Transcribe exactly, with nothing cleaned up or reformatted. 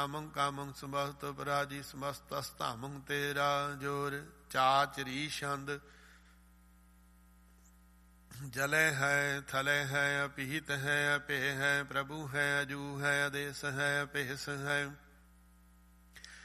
ਨਾਮੰ ਕਾਮੰ ਸਮਸਤ ਪਰਾਜੀ ਸਮਸਤਸਤਾਮੰ ਤੇਰਾ ਜੋਰ। ਚਾਚ ਰੀ ਛੰਦ ਜਲੇ ਹੈ ਥਲੇ ਹੈ ਅਪੀਤ ਹੈ ਅਪੇ ਹੈ ਪ੍ਰਭੂ ਹੈ ਅਜੂ ਹੈ ਆਦੇਸ ਹੈ ਅਭੇਸ ਹੈ।